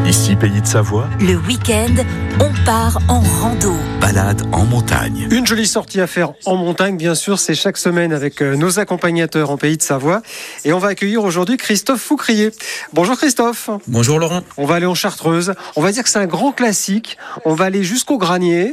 Ici, Pays de Savoie, Le week-end, on part en rando. balade en montagne. Une jolie sortie à faire en montagne, bien sûr, c'est chaque semaine avec nos accompagnateurs en Pays de Savoie. Et on va accueillir aujourd'hui Christophe Foucrier. Bonjour Christophe. Bonjour Laurent. On va aller en Chartreuse. On va dire que c'est un grand classique. On va aller jusqu'au Granier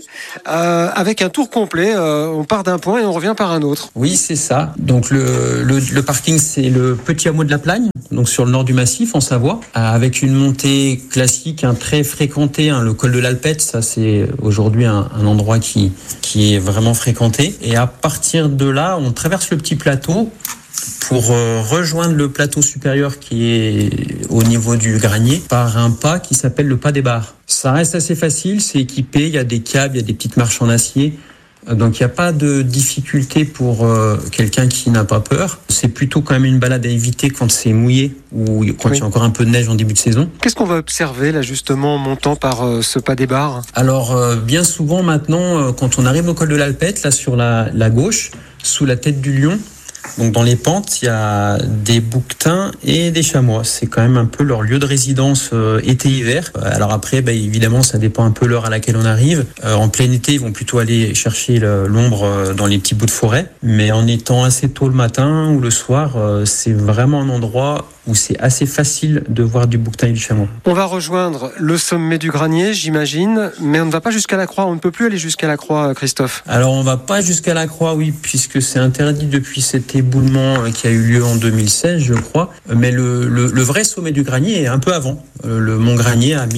avec un tour complet. On part d'un point et on revient par un autre. Oui, c'est ça. Donc le parking, c'est le petit hameau de la Plagne, donc sur le nord du massif en Savoie, avec une montée classique, très fréquentée, le col de l'Alpette. Ça, c'est aujourd'hui un endroit qui est vraiment fréquenté. Et à partir de là, on traverse le petit plateau pour rejoindre le plateau supérieur qui est au niveau du Granier par un pas qui s'appelle le pas des Barres. Ça reste assez facile, c'est équipé, il y a des câbles, il y a des petites marches en acier. Donc il n'y a pas de difficulté pour quelqu'un qui n'a pas peur. C'est plutôt quand même une balade à éviter quand c'est mouillé ou quand il y a encore un peu de neige en début de saison. Qu'est-ce qu'on va observer là justement en montant par ce pas des Barres ? Alors bien souvent maintenant, quand on arrive au col de l'Alpette, là sur la gauche, sous la tête du lion, donc dans les pentes, il y a des bouquetins et des chamois. C'est quand même un peu leur lieu de résidence été-hiver. Alors après, évidemment, ça dépend un peu l'heure à laquelle on arrive. En plein été, ils vont plutôt aller chercher l'ombre dans les petits bouts de forêt. Mais en étant assez tôt le matin ou le soir, c'est vraiment un endroit où c'est assez facile de voir du bouquetin et du chamois. On va rejoindre le sommet du Granier, j'imagine, mais on ne va pas jusqu'à la croix. On ne peut plus aller jusqu'à la croix, Christophe. Alors on va pas jusqu'à la croix, oui, puisque c'est interdit depuis cet éboulement qui a eu lieu en 2016, je crois. Mais le vrai sommet du Granier est un peu avant. Le mont Granier à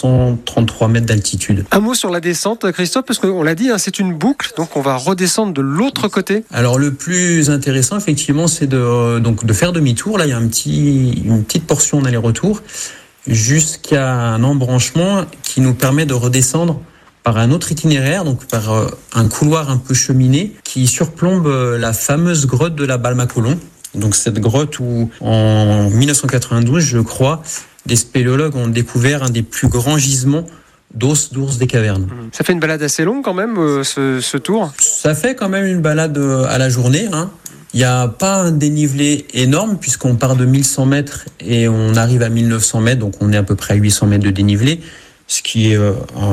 1933 mètres d'altitude. Un mot sur la descente, Christophe, parce qu'on l'a dit, c'est une boucle, donc on va redescendre de l'autre côté. Alors le plus intéressant, effectivement, c'est de faire demi-tour. Là, il y a une petite portion d'aller-retour jusqu'à un embranchement qui nous permet de redescendre par un autre itinéraire, donc par un couloir un peu cheminé qui surplombe la fameuse grotte de la Balma-Colomb. Donc cette grotte où, en 1992, je crois, des spéléologues ont découvert un des plus grands gisements d'os d'ours des cavernes. Ça fait une balade assez longue quand même, ce tour. Ça fait quand même une balade à la journée, Il n'y a pas un dénivelé énorme puisqu'on part de 1100 mètres et on arrive à 1900 mètres, donc on est à peu près à 800 mètres de dénivelé, ce qui est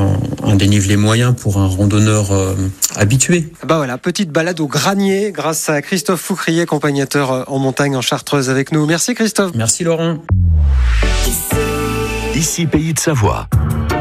un dénivelé moyen pour un randonneur habitué. Voilà, petite balade au Granier grâce à Christophe Foucrier, accompagnateur en montagne en Chartreuse avec nous. Merci Christophe. Merci Laurent. Ici, Pays de Savoie.